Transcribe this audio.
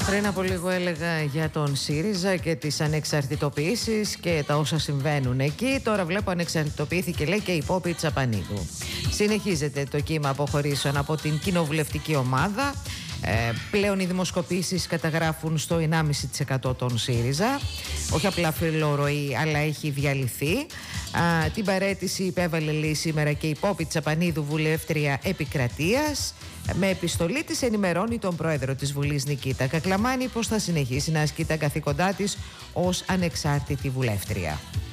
Πριν από λίγο έλεγα για τον ΣΥΡΙΖΑ και τις ανεξαρτητοποιήσεις και τα όσα συμβαίνουν εκεί. Τώρα βλέπω ανεξαρτητοποιήθηκε, λέει, και η Πόπη Τσαπανίδου. Συνεχίζεται το κύμα αποχωρήσεων από την κοινοβουλευτική ομάδα. Πλέον οι δημοσκοπήσεις καταγράφουν στο 1,5% τον ΣΥΡΙΖΑ. Όχι απλά φιλορροή, αλλά έχει διαλυθεί. Την παραίτηση υπέβαλε, λέει, σήμερα και η Πόπη Τσαπανίδου, βουλεύτρια Επικρατείας. Με επιστολή της ενημερώνει τον πρόεδρο της Βουλής, Νικήτα Κακλαμάνη, πως θα συνεχίσει να ασκεί τα καθήκοντά της ως ανεξάρτητη βουλεύτρια.